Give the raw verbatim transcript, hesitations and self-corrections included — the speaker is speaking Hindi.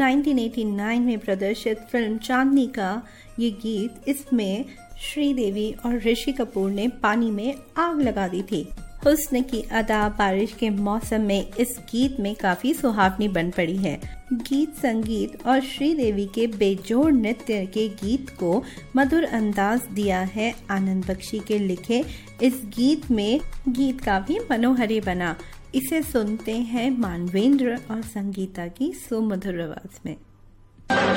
उन्नीस सौ नवासी में प्रदर्शित फिल्म चांदनी का ये गीत, इसमें श्रीदेवी और ऋषि कपूर ने पानी में आग लगा दी थी। हुस्न की अदा बारिश के मौसम में इस गीत में काफी सुहावनी बन पड़ी है। गीत संगीत और श्रीदेवी के बेजोड़ नृत्य के गीत को मधुर अंदाज दिया है आनंद बख्शी के लिखे इस गीत में गीत काफी मनोहरी बना। इसे सुनते हैं मानवेंद्र और संगीता की सुमधुर आवाज में।